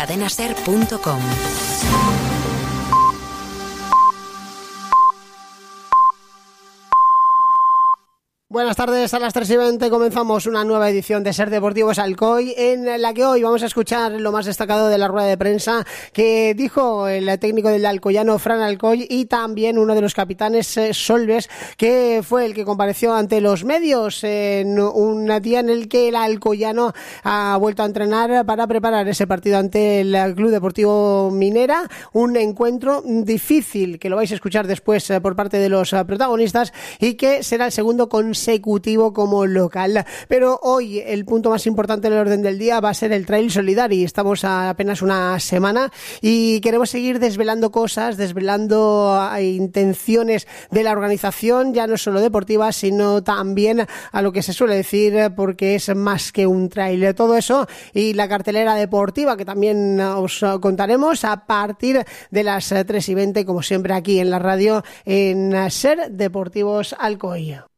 cadenaser.com. Buenas tardes, a las 3:20 comenzamos una nueva edición de Ser Deportivos Alcoy, en la que hoy vamos a escuchar lo más destacado de la rueda de prensa que dijo el técnico del alcoyano, Fran Alcoy, y también uno de los capitanes, Solves, que fue el que compareció ante los medios en un día en el que el alcoyano ha vuelto a entrenar para preparar ese partido ante el Club Deportivo Minera, un encuentro difícil que lo vais a escuchar después por parte de los protagonistas y que será el segundo consecutivo como local. Pero hoy el punto más importante en el orden del día va a ser el Trail Solidari. Estamos a apenas una semana y queremos seguir desvelando cosas, desvelando intenciones de la organización, ya no solo deportivas, sino también a lo que se suele decir, porque es más que un trail. Todo eso y la cartelera deportiva que también os contaremos a partir de las 3:20, como siempre aquí en la radio, en Ser Deportivos Alcoy.